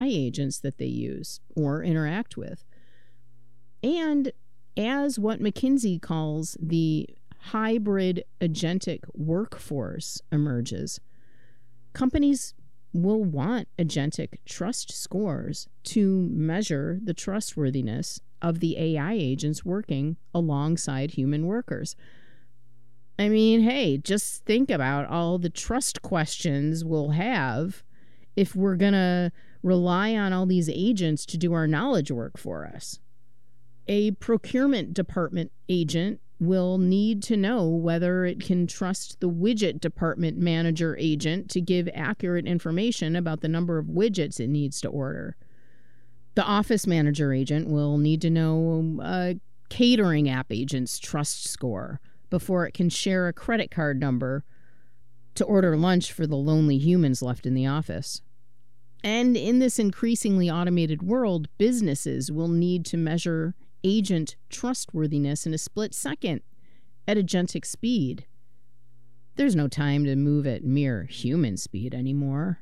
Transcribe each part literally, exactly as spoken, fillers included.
I agents that they use or interact with. And as what McKinsey calls the hybrid agentic workforce emerges, companies will want agentic trust scores to measure the trustworthiness of the A I agents working alongside human workers. I mean, hey, just think about all the trust questions we'll have if we're going to rely on all these agents to do our knowledge work for us. A procurement department agent will need to know whether it can trust the widget department manager agent to give accurate information about the number of widgets it needs to order. The office manager agent will need to know a catering app agent's trust score before it can share a credit card number to order lunch for the lonely humans left in the office. And in this increasingly automated world, businesses will need to measure agent trustworthiness in a split second at agentic speed. There's no time to move at mere human speed anymore.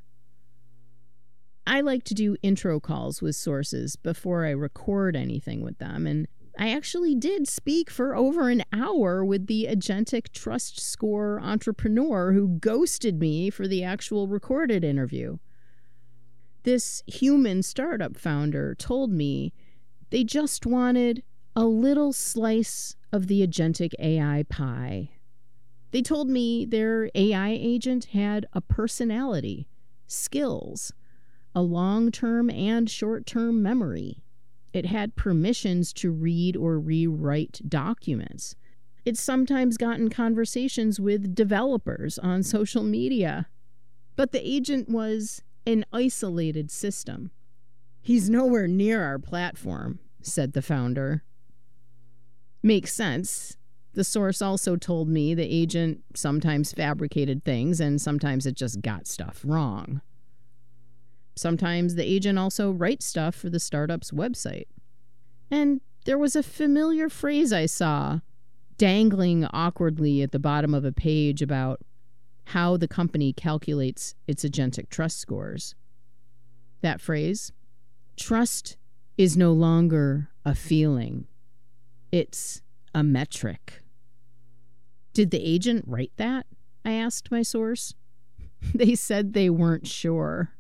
I like to do intro calls with sources before I record anything with them, and I actually did speak for over an hour with the agentic trust score entrepreneur who ghosted me for the actual recorded interview. This human startup founder told me they just wanted a little slice of the agentic A I pie. They told me their A I agent had a personality, skills, a long-term and short-term memory. It had permissions to read or rewrite documents. It's sometimes gotten conversations with developers on social media. But the agent was an isolated system. He's nowhere near our platform, said the founder. Makes sense. The source also told me the agent sometimes fabricated things and sometimes it just got stuff wrong. Sometimes the agent also writes stuff for the startup's website. And there was a familiar phrase I saw dangling awkwardly at the bottom of a page about how the company calculates its agentic trust scores. That phrase, trust is no longer a feeling. It's a metric. Did the agent write that? I asked my source. They said they weren't sure.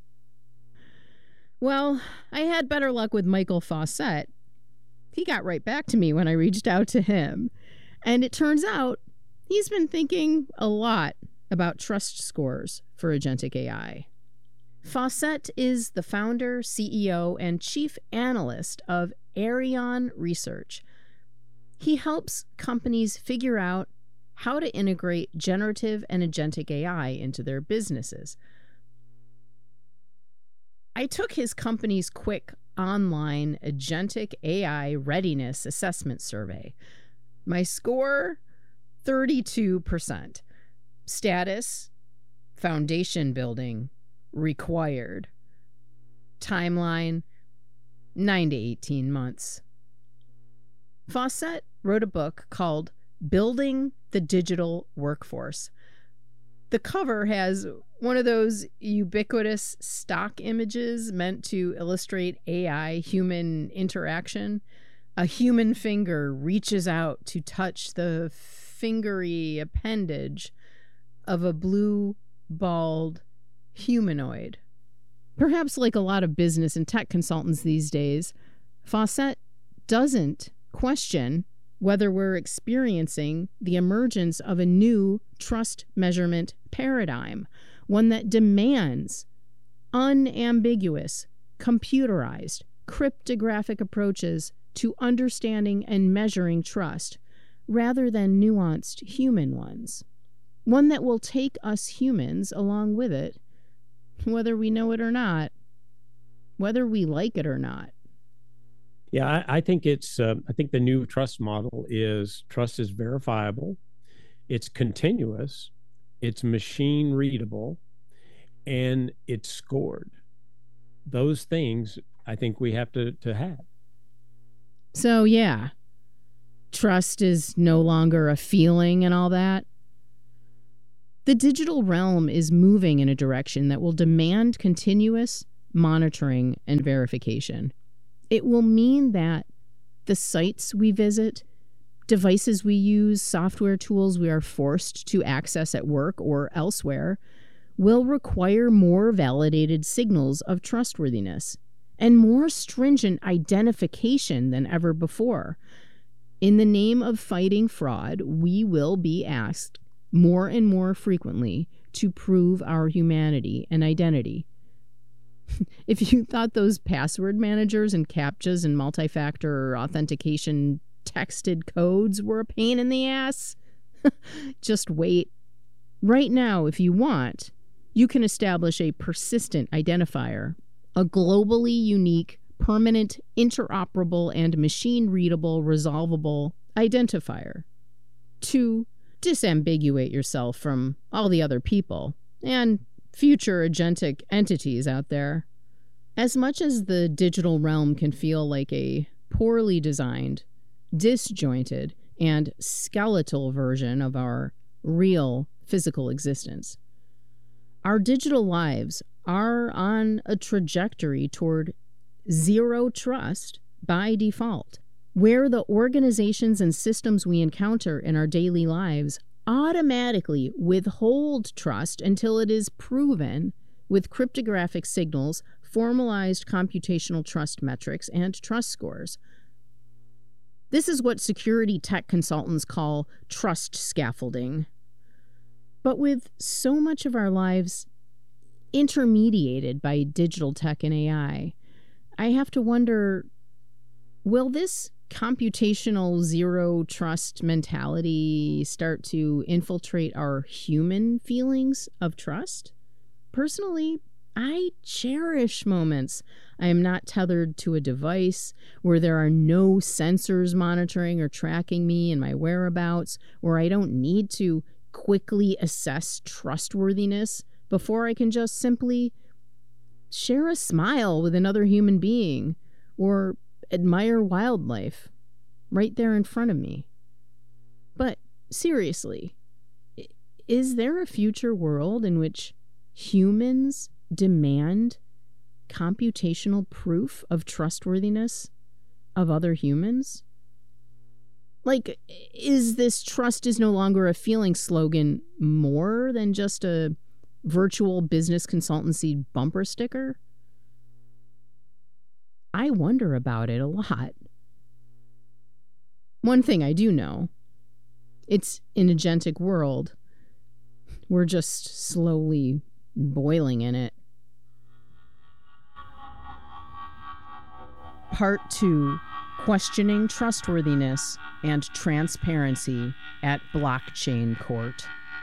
Well, I had better luck with Michael Fawcett. He got right back to me when I reached out to him. And it turns out he's been thinking a lot about trust scores for agentic A I. Fawcett is the founder, C E O, and chief analyst of Arion Research. He helps companies figure out how to integrate generative and agentic A I into their businesses. I took his company's quick online agentic A I readiness assessment survey. My score, thirty-two percent. Status, foundation building, required. Timeline, nine to eighteen months. Fawcett wrote a book called Building the Digital Workforce. The cover has one of those ubiquitous stock images meant to illustrate A I-human interaction. A human finger reaches out to touch the fingery appendage of a blue, bald humanoid. Perhaps like a lot of business and tech consultants these days, Fawcett doesn't question whether we're experiencing the emergence of a new trust measurement paradigm, one that demands unambiguous, computerized, cryptographic approaches to understanding and measuring trust, rather than nuanced human ones. One that will take us humans along with it, whether we know it or not, whether we like it or not. Yeah, I, I think it's. Uh, I think the new trust model is trust is verifiable, it's continuous, it's machine readable, and it's scored. Those things I think we have to, to have. So yeah, trust is no longer a feeling and all that. The digital realm is moving in a direction that will demand continuous, monitoring and verification. It will mean that the sites we visit, devices we use, software tools we are forced to access at work or elsewhere will require more validated signals of trustworthiness and more stringent identification than ever before. In the name of fighting fraud, we will be asked more and more frequently to prove our humanity and identity. If you thought those password managers and CAPTCHAs and multi-factor authentication texted codes were a pain in the ass, just wait. Right now, if you want, you can establish a persistent identifier, a globally unique, permanent, interoperable, and machine-readable, resolvable identifier to disambiguate yourself from all the other people and future agentic entities out there. As much as the digital realm can feel like a poorly designed, disjointed, and skeletal version of our real physical existence, our digital lives are on a trajectory toward zero trust by default, where the organizations and systems we encounter in our daily lives automatically withhold trust until it is proven with cryptographic signals, formalized computational trust metrics, and trust scores. This is what security tech consultants call trust scaffolding. But with so much of our lives intermediated by digital tech and A I, I have to wonder, will this computational zero trust mentality start to infiltrate our human feelings of trust? Personally, I cherish moments I am not tethered to a device, where there are no sensors monitoring or tracking me and my whereabouts, where I don't need to quickly assess trustworthiness before I can just simply share a smile with another human being or admire wildlife right there in front of me. But seriously, is there a future world in which humans demand computational proof of trustworthiness of other humans? Like, is this trust is no longer a feeling slogan more than just a virtual business consultancy bumper sticker? I wonder about it a lot. One thing I do know, it's an agentic world. We're just slowly boiling in it. Part two, questioning trustworthiness and transparency at blockchain court.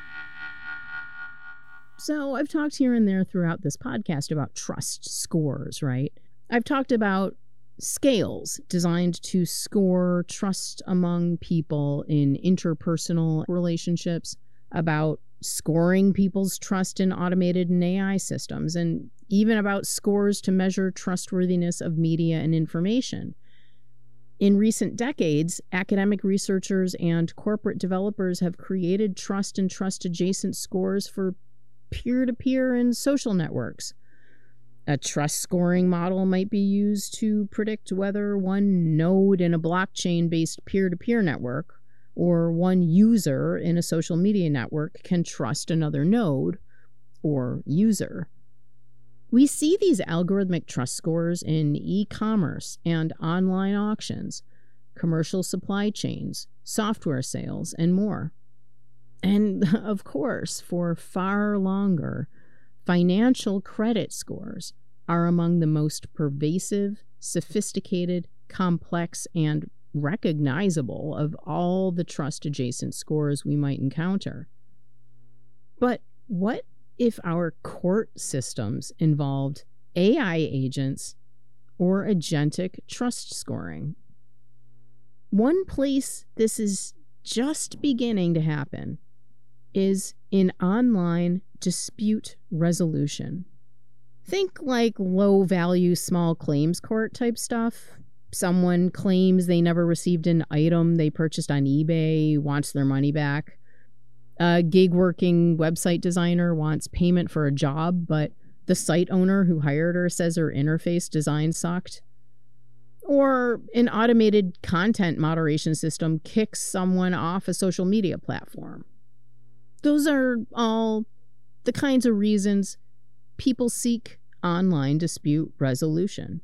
So I've talked here and there throughout this podcast about trust scores, right? I've talked about scales designed to score trust among people in interpersonal relationships, about scoring people's trust in automated and A I systems, and even about scores to measure trustworthiness of media and information. In recent decades, academic researchers and corporate developers have created trust and trust-adjacent scores for peer-to-peer and social networks. A trust scoring model might be used to predict whether one node in a blockchain-based peer-to-peer network or one user in a social media network can trust another node or user. We see these algorithmic trust scores in e-commerce and online auctions, commercial supply chains, software sales, and more. And of course, for far longer, financial credit scores are among the most pervasive, sophisticated, complex, and recognizable of all the trust-adjacent scores we might encounter. But what if our court systems involved A I agents or agentic trust scoring? One place this is just beginning to happen is in online dispute resolution. Think like low-value small claims court type stuff. Someone claims they never received an item they purchased on eBay, wants their money back. A gig-working website designer wants payment for a job, but The site owner who hired her says her interface design sucked. Or an automated content moderation system kicks someone off a social media platform. Those are all the kinds of reasons people seek online dispute resolution.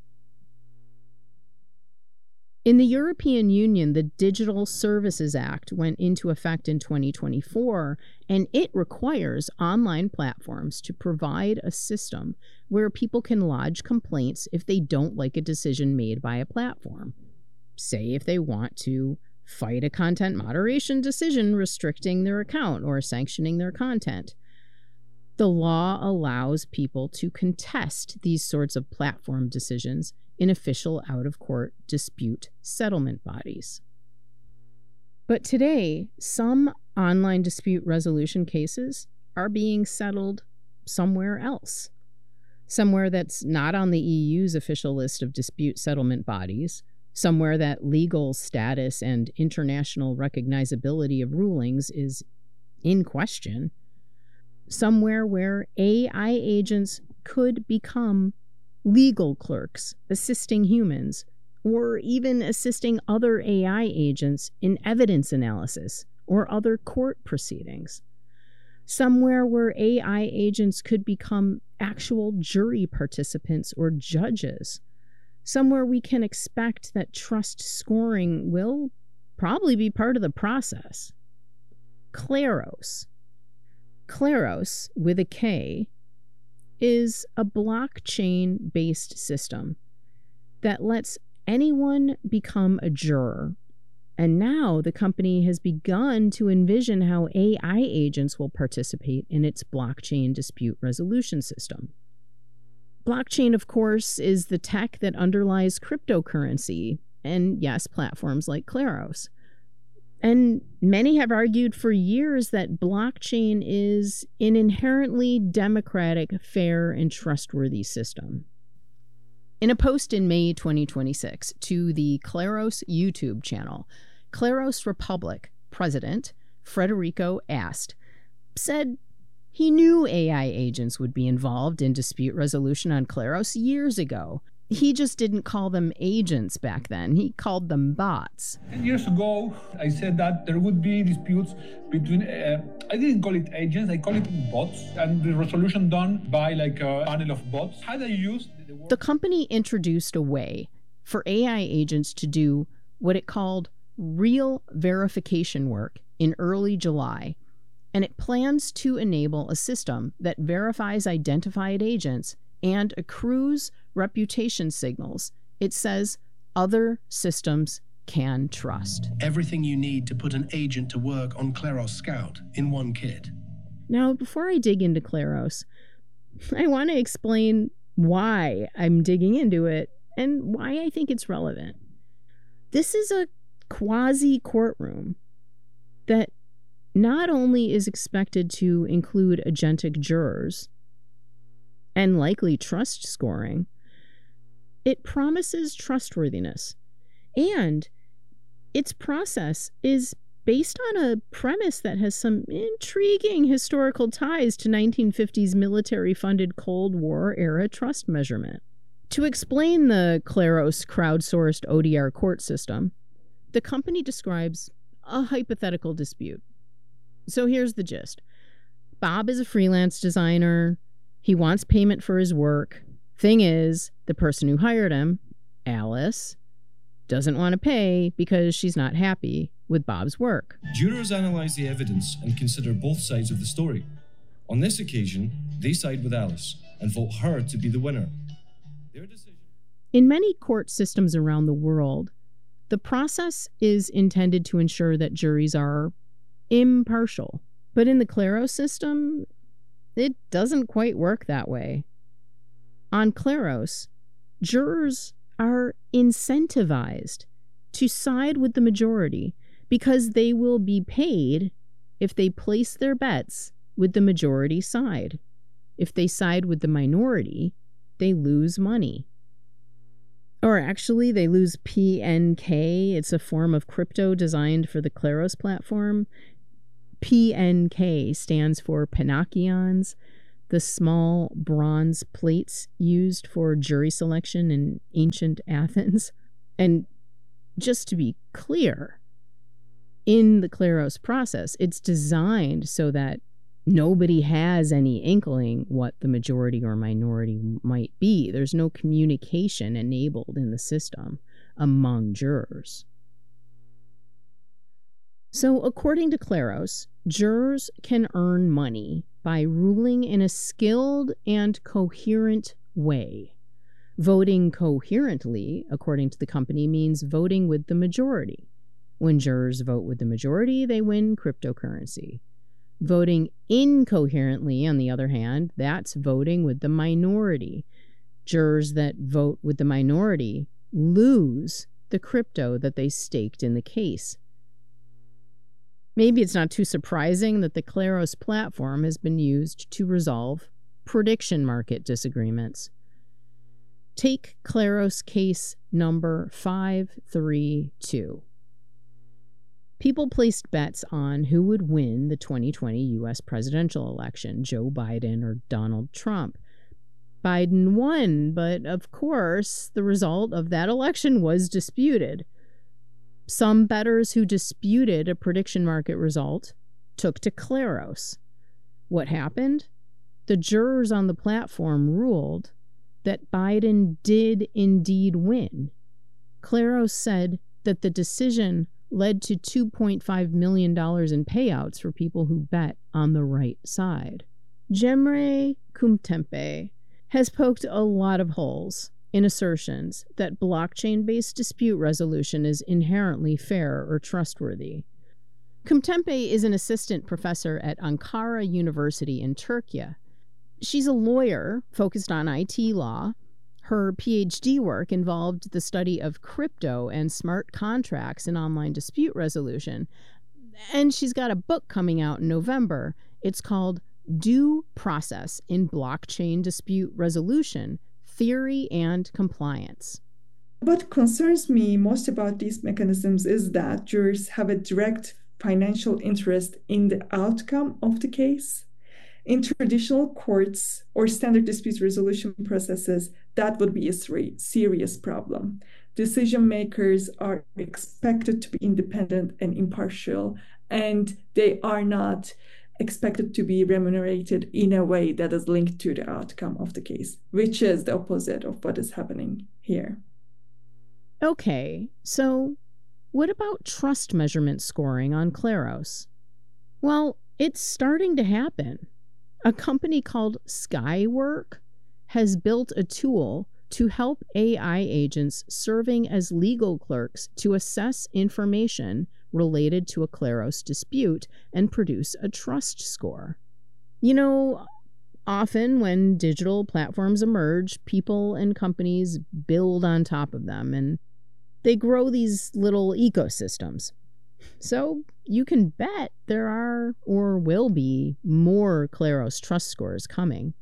In the European Union, the Digital Services Act went into effect in twenty twenty-four, and it requires online platforms to provide a system where people can lodge complaints if they don't like a decision made by a platform. Say if they want to fight a content moderation decision restricting their account or sanctioning their content. The law allows people to contest these sorts of platform decisions in official out-of-court dispute settlement bodies. But today, some online dispute resolution cases are being settled somewhere else, somewhere that's not on the E U's official list of dispute settlement bodies, somewhere that legal status and international recognizability of rulings is in question, somewhere where A I agents could become legal clerks assisting humans, or even assisting other A I agents in evidence analysis or other court proceedings. Somewhere where A I agents could become actual jury participants or judges. Somewhere we can expect that trust scoring will probably be part of the process. Kleros. Kleros, with a K, is a blockchain-based system that lets anyone become a juror. And now the company has begun to envision how A I agents will participate in its blockchain dispute resolution system. Blockchain, of course, is the tech that underlies cryptocurrency, and yes, platforms like Kleros. And many have argued for years that blockchain is an inherently democratic, fair, and trustworthy system. In a post in May twenty twenty-six to the Kleros YouTube channel, Kleros Republic president Federico Ast said he knew A I agents would be involved in dispute resolution on Kleros years ago. He just didn't call them agents back then. He called them bots. Ten years ago, I said that there would be disputes between, uh, I didn't call it agents, I call it bots, and the resolution done by like a panel of bots. Had I used the word... The company introduced a way for A I agents to do what it called real verification work in early July, and it plans to enable a system that verifies identified agents and accrues reputation signals it says other systems can trust. Everything you need to put an agent to work on Kleros Scout in one kit. Now, before I dig into Kleros, I want to explain why I'm digging into it and why I think it's relevant. This is a quasi-courtroom that not only is expected to include agentic jurors and likely trust scoring, it promises trustworthiness. And its process is based on a premise that has some intriguing historical ties to nineteen fifties military-funded Cold War-era trust measurement. To explain the Kleros crowdsourced O D R court system, the company describes a hypothetical dispute. So here's the gist. Bob is a freelance designer. He wants payment for his work. Thing is, the person who hired him, Alice, doesn't want to pay because she's not happy with Bob's work. Jurors analyze the evidence and consider both sides of the story. On this occasion, they side with Alice and vote her to be the winner. Their decision... In many court systems around the world, the process is intended to ensure that juries are impartial. But in the Kleros system, it doesn't quite work that way. On Kleros, jurors are incentivized to side with the majority because they will be paid if they place their bets with the majority side. If they side with the minority, they lose money. Or actually, they lose P N K. It's a form of crypto designed for the Kleros platform. P N K stands for Panachions. the small bronze plates used for jury selection in ancient Athens. And just to be clear, in the Kleros process, it's designed so that nobody has any inkling what the majority or minority might be. There's no communication enabled in the system among jurors. So according to Kleros, jurors can earn money by ruling in a skilled and coherent way. Voting coherently, according to the company, means voting with the majority. When jurors vote with the majority, they win cryptocurrency. Voting incoherently, on the other hand, that's voting with the minority. Jurors that vote with the minority lose the crypto that they staked in the case. Maybe it's not too surprising that the Kleros platform has been used to resolve prediction market disagreements. Take Kleros case number five three two. People placed bets on who would win the twenty twenty U S presidential election, Joe Biden or Donald Trump. Biden won, but of course, the result of that election was disputed. Some bettors who disputed a prediction market result took to Kleros. What happened? The jurors on the platform ruled that Biden did indeed win. Kleros said that the decision led to two point five million dollars in payouts for people who bet on the right side. Cemre Kumtempe has poked a lot of holes in assertions that blockchain-based dispute resolution is inherently fair or trustworthy. Kumtempe is an assistant professor at Ankara University in Turkey. She's a lawyer focused on I T law. Her PhD work involved the study of crypto and smart contracts in online dispute resolution. And she's got a book coming out in November. It's called Due Process in Blockchain Dispute Resolution, Theory and Compliance. What concerns me most about these mechanisms is that jurors have a direct financial interest in the outcome of the case. In traditional courts or standard dispute resolution processes, that would be a serious problem. Decision makers are expected to be independent and impartial, and they are not expected to be remunerated in a way that is linked to the outcome of the case, which is the opposite of what is happening here. Okay, so what about trust measurement scoring on Kleros? Well, it's starting to happen. A company called Skywork has built a tool to help A I agents serving as legal clerks to assess information related to a Kleros dispute and produce a trust score. You know, often when digital platforms emerge, people and companies build on top of them and they grow these little ecosystems. So you can bet there are or will be more Kleros trust scores coming.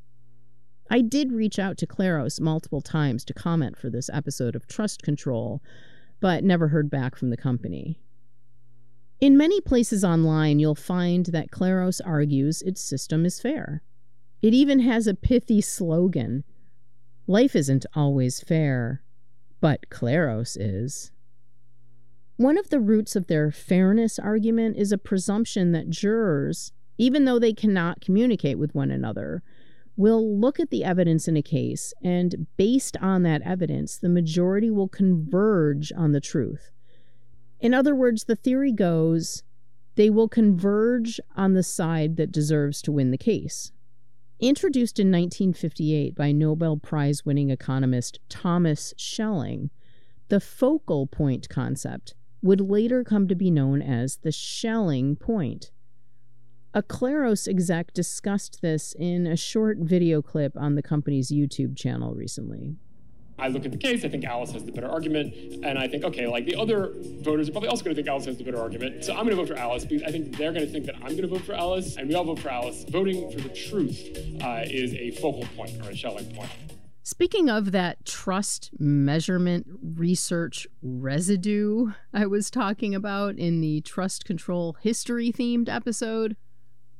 I did reach out to Kleros multiple times to comment for this episode of Trust Control, but never heard back from the company. In many places online, you'll find that Kleros argues its system is fair. It even has a pithy slogan: "Life isn't always fair, but Kleros is." One of the roots of their fairness argument is a presumption that jurors, even though they cannot communicate with one another, will look at the evidence in a case, and based on that evidence, the majority will converge on the truth. In other words, the theory goes, they will converge on the side that deserves to win the case. Introduced in nineteen fifty-eight by Nobel Prize-winning economist Thomas Schelling, the focal point concept would later come to be known as the Schelling point. A Kleros exec discussed this in a short video clip on the company's YouTube channel recently. I look at the case, I think Alice has the better argument, and I think, okay, like the other voters are probably also going to think Alice has the better argument, so I'm going to vote for Alice, because I think they're going to think that I'm going to vote for Alice, and we all vote for Alice. Voting for the truth uh, is a focal point, or a Schelling point. Speaking of that trust measurement research residue I was talking about in the Trust Control history-themed episode,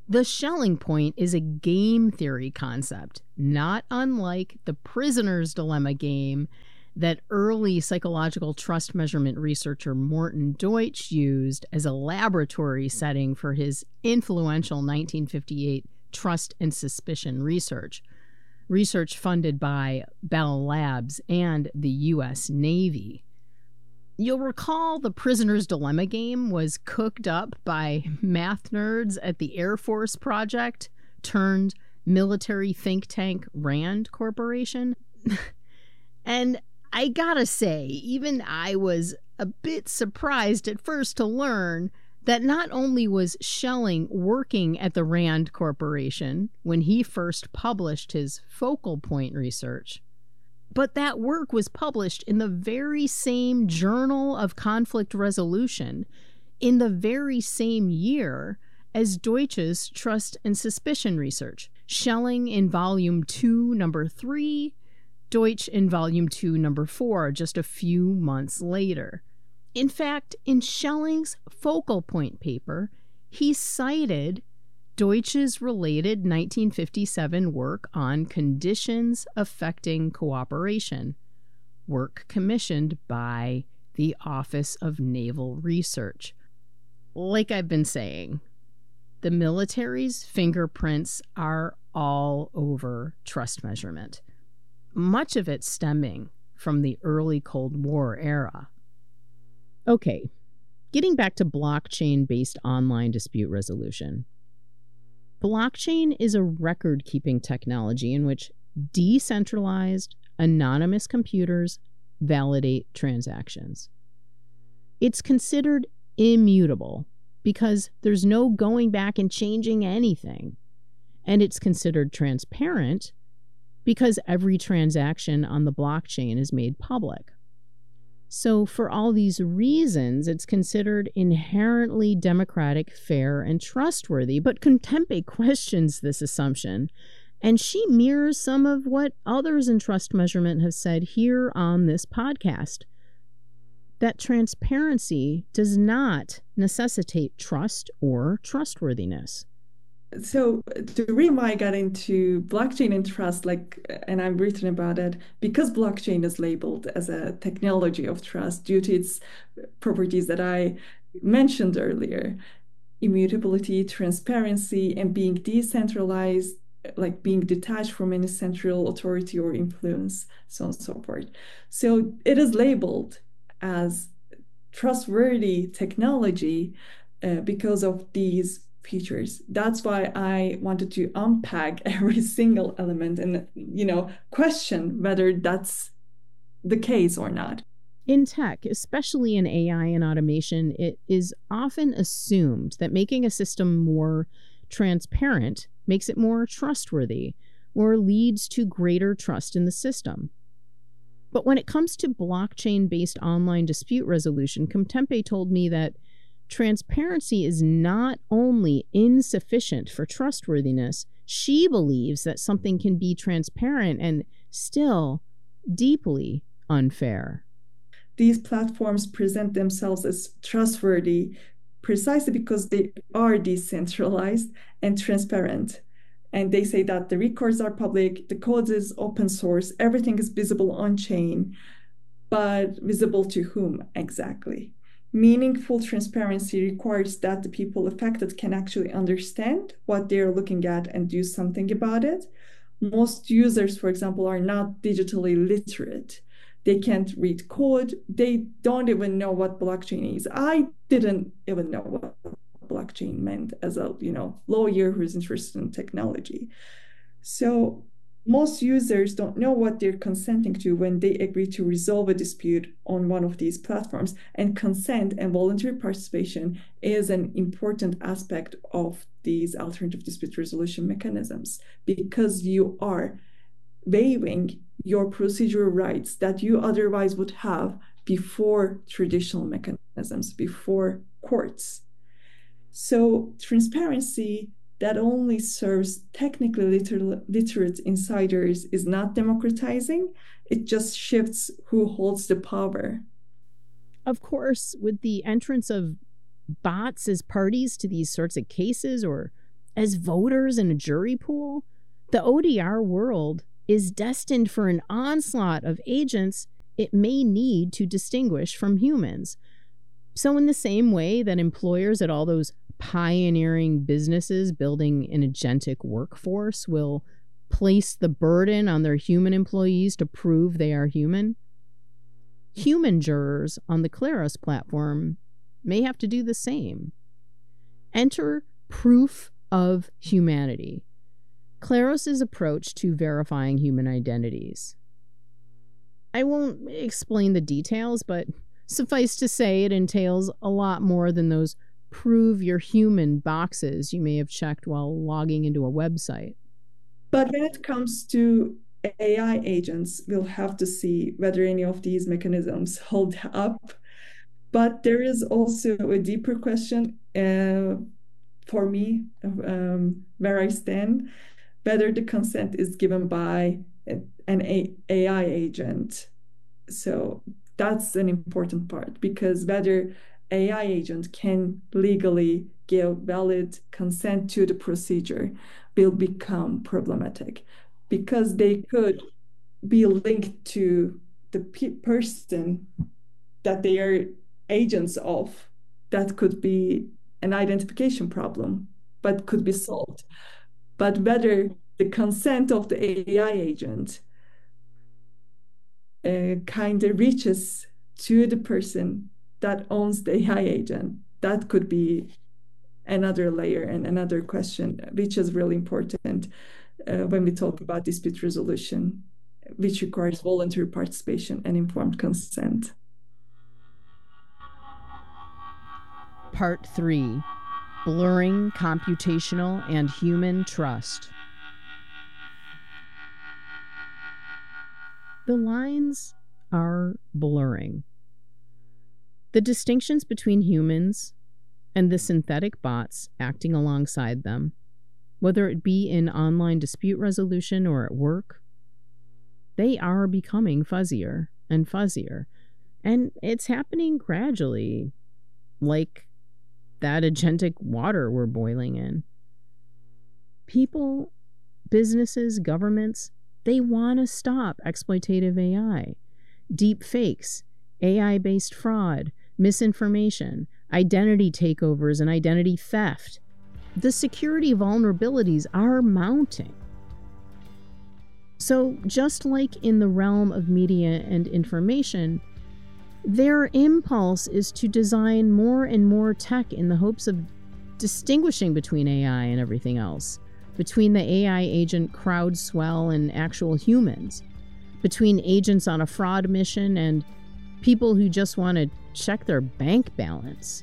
The Schelling point is a game theory concept, not unlike the prisoner's dilemma game that early psychological trust measurement researcher Morton Deutsch used as a laboratory setting for his influential nineteen fifty-eight trust and suspicion research, research funded by Bell Labs and the U S Navy. You'll recall the prisoner's dilemma game was cooked up by math nerds at the Air Force Project turned military think tank RAND Corporation. And I gotta say, even I was a bit surprised at first to learn that not only was Schelling working at the RAND Corporation when he first published his focal point research, but that work was published in the very same Journal of Conflict Resolution in the very same year as Deutsch's Trust and Suspicion research. Schelling in Volume two, Number three, Deutsch in Volume two, Number four, just a few months later. In fact, in Schelling's focal point paper, he cited Deutsch's related nineteen fifty-seven work on conditions affecting cooperation, work commissioned by the Office of Naval Research. Like I've been saying, the military's fingerprints are all over trust measurement, much of it stemming from the early Cold War era. Okay, getting back to blockchain-based online dispute resolution. Blockchain is a record-keeping technology in which decentralized, anonymous computers validate transactions. It's considered immutable because there's no going back and changing anything. And it's considered transparent because every transaction on the blockchain is made public. So for all these reasons, it's considered inherently democratic, fair, and trustworthy. But Contempe questions this assumption, and she mirrors some of what others in trust measurement have said here on this podcast, that transparency does not necessitate trust or trustworthiness. So the reason why I got into blockchain and trust, like, and I've written about it, because blockchain is labeled as a technology of trust due to its properties that I mentioned earlier, immutability, transparency, and being decentralized, like being detached from any central authority or influence, so on and so forth. So it is labeled as trustworthy technology uh, because of these features. That's why I wanted to unpack every single element and, you know, question whether that's the case or not. In tech, especially in A I and automation, it is often assumed that making a system more transparent makes it more trustworthy or leads to greater trust in the system. But when it comes to blockchain-based online dispute resolution, Contempe told me that transparency is not only insufficient for trustworthiness, she believes that something can be transparent and still deeply unfair. These platforms present themselves as trustworthy precisely because they are decentralized and transparent. And they say that the records are public, the code is open source, everything is visible on chain, but visible to whom exactly? Meaningful transparency requires that the people affected can actually understand what they're looking at and do something about it. Most users, for example, are not digitally literate. They can't read code. They don't even know what blockchain is. I didn't even know what blockchain meant as a, you know, lawyer who's interested in technology. So most users don't know what they're consenting to when they agree to resolve a dispute on one of these platforms. And consent and voluntary participation is an important aspect of these alternative dispute resolution mechanisms because you are waiving your procedural rights that you otherwise would have before traditional mechanisms, before courts. So transparency that only serves technically liter- literate insiders is not democratizing. It just shifts who holds the power. Of course, with the entrance of bots as parties to these sorts of cases, or as voters in a jury pool, the O D R world is destined for an onslaught of agents it may need to distinguish from humans. So in the same way that employers at all those pioneering businesses building an agentic workforce will place the burden on their human employees to prove they are human, human jurors on the Kleros platform may have to do the same. Enter proof of humanity, Kleros' approach to verifying human identities. I won't explain the details, but suffice to say it entails a lot more than those prove you're human boxes you may have checked while logging into a website. But when it comes to A I agents, we'll have to see whether any of these mechanisms hold up. But there is also a deeper question uh, for me, um, where I stand, whether the consent is given by an A I agent. So that's an important part, because whether A I agent can legally give valid consent to the procedure will become problematic, because they could be linked to the pe- person that they are agents of. That could be an identification problem, but could be solved. But whether the consent of the A I agent uh, kind of reaches to the person that owns the A I agent, that could be another layer and another question, which is really important uh, when we talk about dispute resolution, which requires voluntary participation and informed consent. Part three, blurring computational and human trust. The lines are blurring. The distinctions between humans and the synthetic bots acting alongside them, whether it be in online dispute resolution or at work, they are becoming fuzzier and fuzzier. And it's happening gradually, like that agentic water we're boiling in. People, businesses, governments, they want to stop exploitative A I, deep fakes, A I-based fraud, misinformation, identity takeovers, and identity theft. The security vulnerabilities are mounting. So just like in the realm of media and information, their impulse is to design more and more tech in the hopes of distinguishing between A I and everything else, between the A I agent crowd swell and actual humans, between agents on a fraud mission and people who just want to check their bank balance.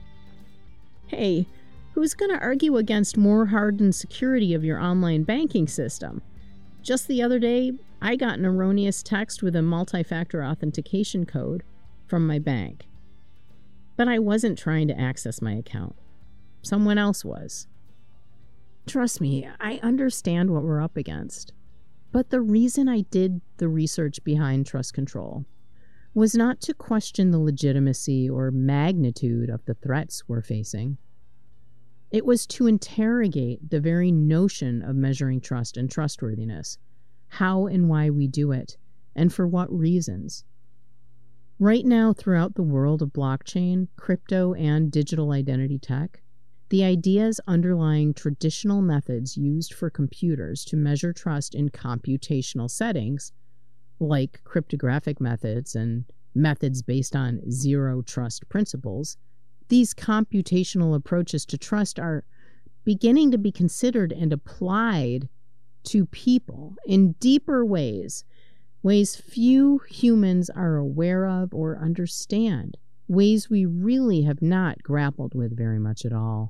Hey, who's going to argue against more hardened security of your online banking system? Just the other day, I got an erroneous text with a multi-factor authentication code from my bank. But I wasn't trying to access my account. Someone else was. Trust me, I understand what we're up against. But the reason I did the research behind trust control was not to question the legitimacy or magnitude of the threats we're facing. It was to interrogate the very notion of measuring trust and trustworthiness, how and why we do it, and for what reasons. Right now, throughout the world of blockchain, crypto, and digital identity tech, the ideas underlying traditional methods used for computers to measure trust in computational settings, like cryptographic methods and methods based on zero trust principles, these computational approaches to trust are beginning to be considered and applied to people in deeper ways, ways few humans are aware of or understand, ways we really have not grappled with very much at all.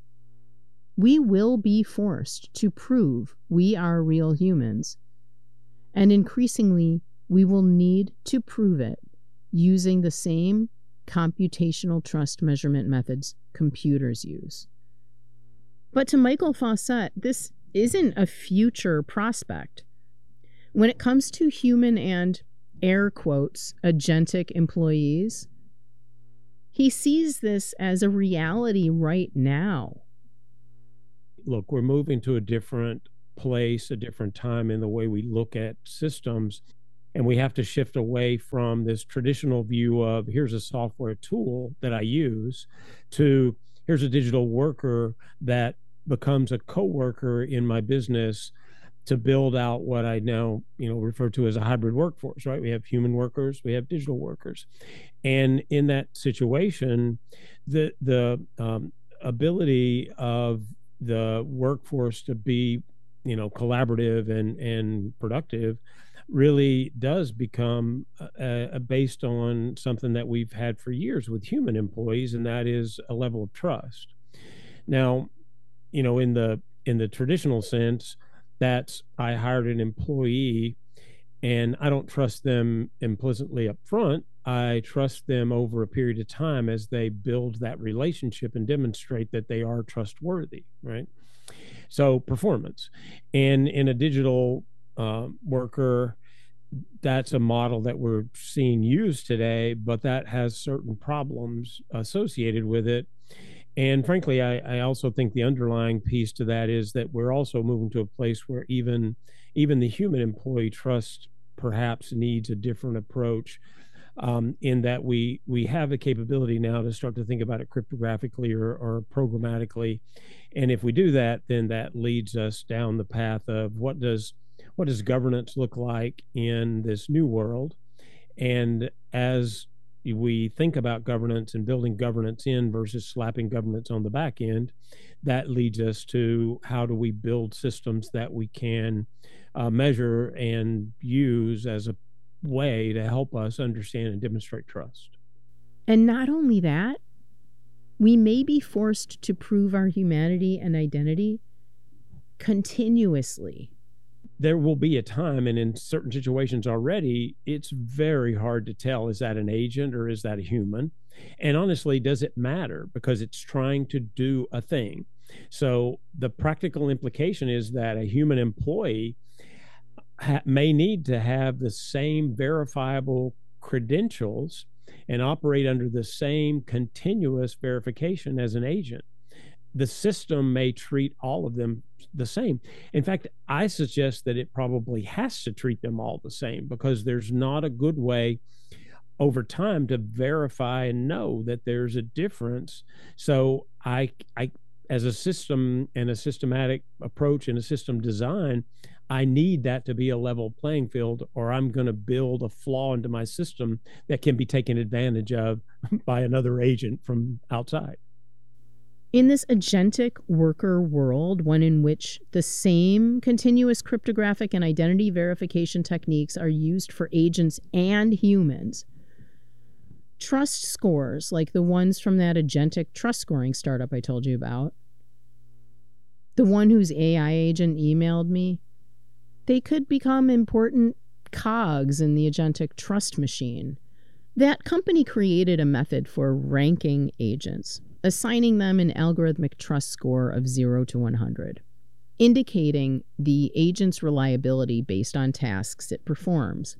We will be forced to prove we are real humans, and increasingly we will need to prove it using the same computational trust measurement methods computers use. But to Michael Fawcett, this isn't a future prospect. When it comes to human and, air quotes, agentic employees, he sees this as a reality right now. look, we're moving to a different place, a different time in the way we look at systems. And we have to shift away from this traditional view of here's a software tool that I use to here's a digital worker that becomes a coworker in my business to build out what I now, you know, refer to as a hybrid workforce, right? We have human workers, we have digital workers. And in that situation, the the um, ability of the workforce to be, you know, collaborative and, and productive really does become uh, based on something that we've had for years with human employees, and that is a level of trust. Now, you know, in the in the traditional sense, that's I hired an employee and I don't trust them implicitly up front. I trust them over a period of time as they build that relationship and demonstrate that they are trustworthy, right? So performance. And in a digital uh, worker, that's a model that we're seeing used today, but that has certain problems associated with it. And frankly, I, I also think the underlying piece to that is that we're also moving to a place where even even the human employee trust perhaps needs a different approach, um, in that we we have the capability now to start to think about it cryptographically or, or programmatically. And if we do that, then that leads us down the path of what does what does governance look like in this new world? And as we think about governance and building governance in versus slapping governance on the back end, that leads us to how do we build systems that we can uh, measure and use as a way to help us understand and demonstrate trust. And not only that, we may be forced to prove our humanity and identity continuously. There will be a time, and in certain situations already, it's very hard to tell, is that an agent or is that a human? And honestly, does it matter? Because it's trying to do a thing. So the practical implication is that a human employee ha- may need to have the same verifiable credentials and operate under the same continuous verification as an agent. The system may treat all of them the same. In fact, I suggest that it probably has to treat them all the same, because there's not a good way over time to verify and know that there's a difference. So I, I, as a system and a systematic approach and a system design, I need that to be a level playing field, or I'm going to build a flaw into my system that can be taken advantage of by another agent from outside. In this agentic worker world, one in which the same continuous cryptographic and identity verification techniques are used for agents and humans, trust scores like the ones from that agentic trust scoring startup I told you about, the one whose A I agent emailed me, they could become important cogs in the agentic trust machine. That company created a method for ranking agents, assigning them an algorithmic trust score of zero to one hundred, indicating the agent's reliability based on tasks it performs.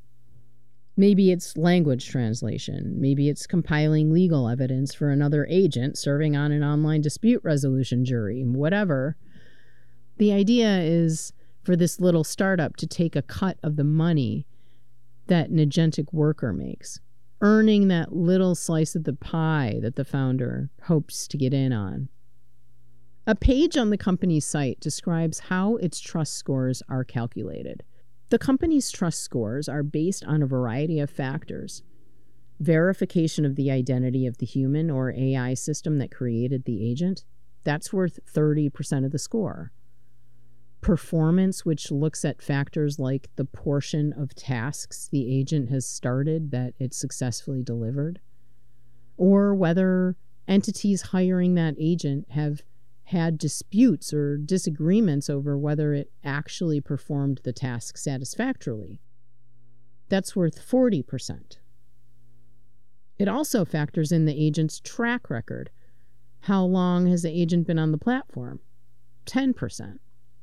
Maybe it's language translation. Maybe it's compiling legal evidence for another agent serving on an online dispute resolution jury, whatever. The idea is for this little startup to take a cut of the money that an agentic worker makes, earning that little slice of the pie that the founder hopes to get in on. A page on the company's site describes how its trust scores are calculated. The company's trust scores are based on a variety of factors. Verification of the identity of the human or A I system that created the agent, that's worth thirty percent of the score. Performance, which looks at factors like the portion of tasks the agent has started that it successfully delivered, or whether entities hiring that agent have had disputes or disagreements over whether it actually performed the task satisfactorily. That's worth forty percent. It also factors in the agent's track record. How long has the agent been on the platform? ten percent.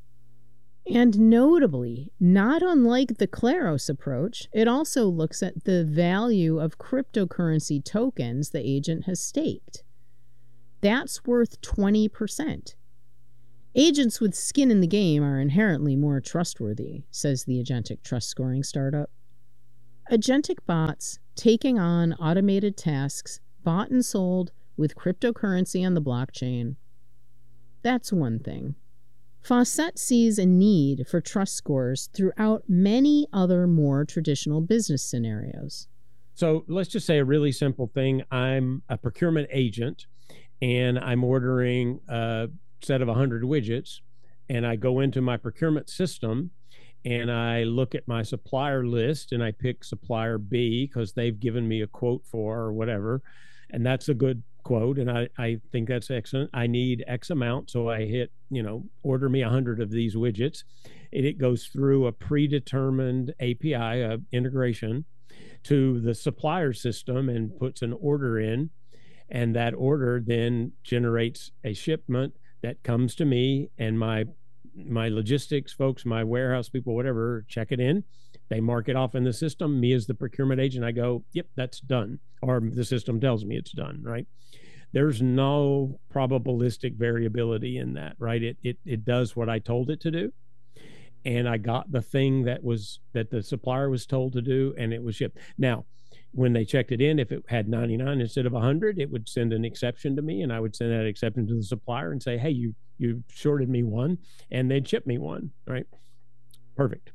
And notably, not unlike the Kleros approach, it also looks at the value of cryptocurrency tokens the agent has staked. That's worth twenty percent. Agents with skin in the game are inherently more trustworthy, says the agentic trust scoring startup. Agentic bots taking on automated tasks bought and sold with cryptocurrency on the blockchain. That's one thing. Fawcett sees a need for trust scores throughout many other more traditional business scenarios. So let's just say a really simple thing. I'm a procurement agent and I'm ordering a set of one hundred widgets, and I go into my procurement system and I look at my supplier list and I pick supplier B because they've given me a quote for or whatever. And that's a good quote. And I, I think that's excellent. I need X amount. So I hit, you know, order me a hundred of these widgets. And it goes through a predetermined A P I, uh, integration to the supplier system and puts an order in. And that order then generates a shipment that comes to me, and my my logistics folks, my warehouse people, whatever, check it in. They mark it off in the system. Me as the procurement agent, I go, yep, that's done. Or the system tells me it's done, right? There's no probabilistic variability in that, right? It it it does what I told it to do. And I got the thing that was that the supplier was told to do, and it was shipped. Now, when they checked it in, if it had ninety-nine instead of one hundred, it would send an exception to me, and I would send that exception to the supplier and say, hey, you you shorted me one, and they'd ship me one, right? Perfect.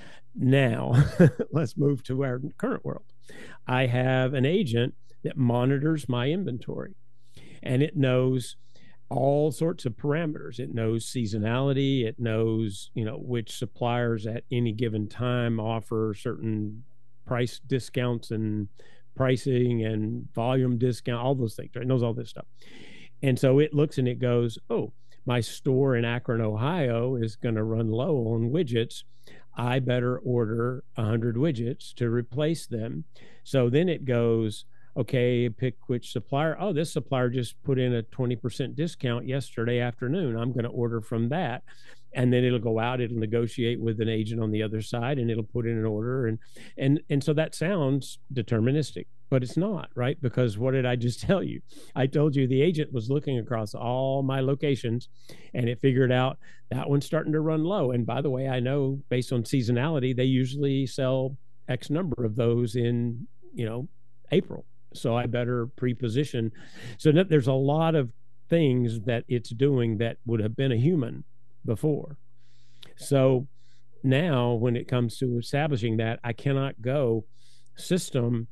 Now, let's move to our current world. I have an agent that monitors my inventory, and it knows all sorts of parameters. It knows seasonality. It knows, you know, which suppliers at any given time offer certain price discounts and pricing and volume discount, all those things, right? It knows all this stuff. And so it looks and it goes, oh, my store in Akron, Ohio is going to run low on widgets. I better order one hundred widgets to replace them. So then it goes, okay, pick which supplier. Oh, this supplier just put in a twenty percent discount yesterday afternoon. I'm going to order from that. And then it'll go out, it'll negotiate with an agent on the other side, and it'll put in an order. And and and so that sounds deterministic, but it's not, right? Because what did I just tell you? I told you the agent was looking across all my locations, and it figured out that one's starting to run low. And by the way, I know based on seasonality, they usually sell X number of those in, you know, April. So I better pre-position. So there's a lot of things that it's doing that would have been a human before. So now when it comes to establishing that, I cannot go system,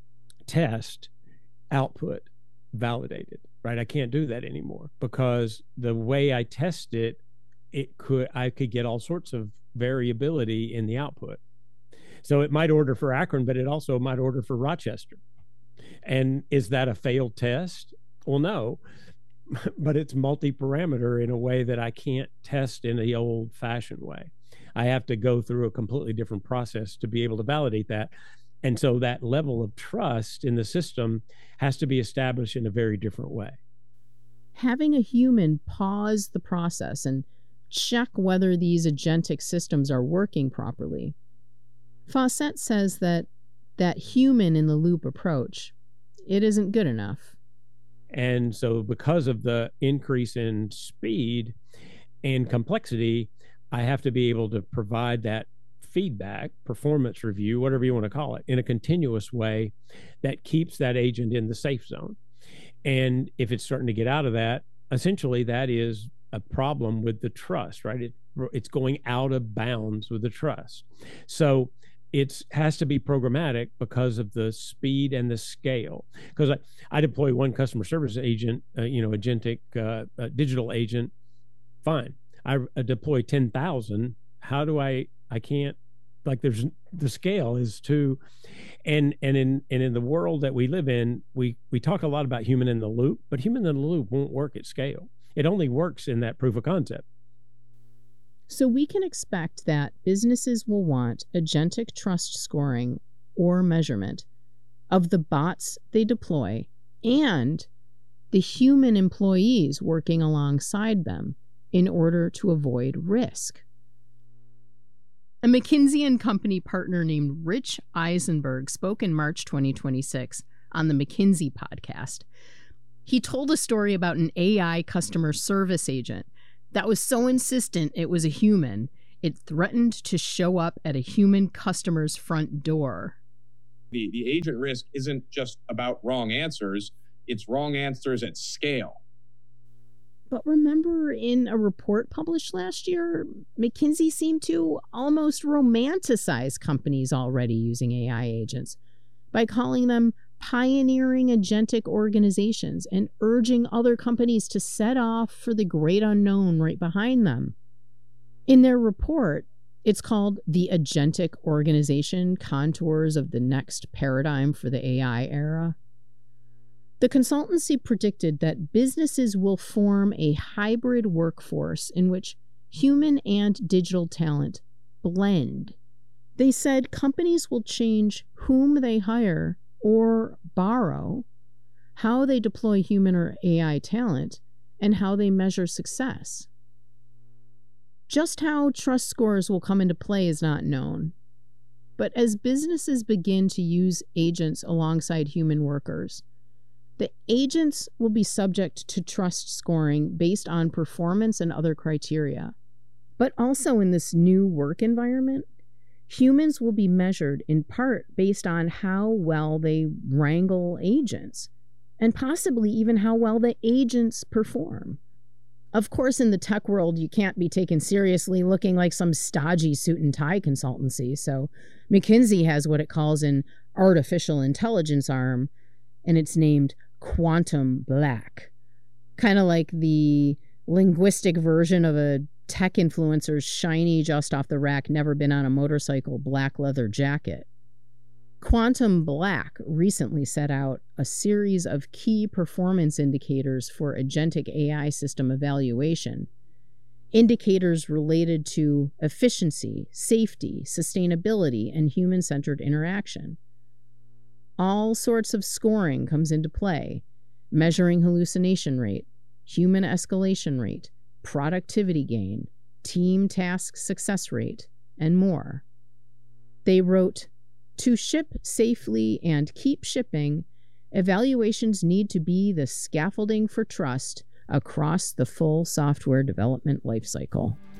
test, output, validated, right? I can't do that anymore because the way I test it, it could, I could get all sorts of variability in the output. So it might order for Akron, but it also might order for Rochester. And is that a failed test? Well, no. But it's multi-parameter in a way that I can't test in the old-fashioned way. I have to go through a completely different process to be able to validate that. And so that level of trust in the system has to be established in a very different way. Having a human pause the process and check whether these agentic systems are working properly. Fawcett says that that human-in-the-loop approach, it isn't good enough. And so because of the increase in speed and complexity, I have to be able to provide that feedback, performance review, whatever you want to call it, in a continuous way that keeps that agent in the safe zone. And if it's starting to get out of that, essentially that is a problem with the trust, right? It, it's going out of bounds with the trust. So it has to be programmatic because of the speed and the scale. Because I, I deploy one customer service agent, uh, you know, agentic uh, uh, digital agent, fine. I uh, deploy ten thousand. How do I, I can't, like there's, the scale is too, and and in and in the world that we live in, we, we talk a lot about human in the loop, but human in the loop won't work at scale. It only works in that proof of concept. So we can expect that businesses will want agentic trust scoring or measurement of the bots they deploy and the human employees working alongside them in order to avoid risk. A McKinsey and Company partner named Rich Eisenberg spoke in March twenty twenty-six on the McKinsey podcast. He told a story about an A I customer service agent that was so insistent it was a human, it threatened to show up at a human customer's front door. The, the agent risk isn't just about wrong answers, it's wrong answers at scale. But remember, in a report published last year, McKinsey seemed to almost romanticize companies already using A I agents by calling them pioneering agentic organizations and urging other companies to set off for the great unknown right behind them. In their report, it's called The Agentic Organization: Contours of the Next Paradigm for the A I Era. The consultancy predicted that businesses will form a hybrid workforce in which human and digital talent blend. They said companies will change whom they hire or borrow, how they deploy human or A I talent, and how they measure success. Just how trust scores will come into play is not known. But as businesses begin to use agents alongside human workers, the agents will be subject to trust scoring based on performance and other criteria. But also in this new work environment, humans will be measured in part based on how well they wrangle agents, and possibly even how well the agents perform. Of course, in the tech world, you can't be taken seriously looking like some stodgy suit and tie consultancy, so McKinsey has what it calls an artificial intelligence arm, and it's named Quantum Black. Kind of like the linguistic version of a tech influencer's shiny, just off the rack, never been on a motorcycle black leather jacket. Quantum Black recently set out a series of key performance indicators for agentic A I system evaluation, indicators related to efficiency, safety, sustainability, and human-centered interaction. All sorts of scoring comes into play, measuring hallucination rate, human escalation rate, productivity gain, team task success rate, and more. They wrote, "To ship safely and keep shipping, evaluations need to be the scaffolding for trust across the full software development lifecycle."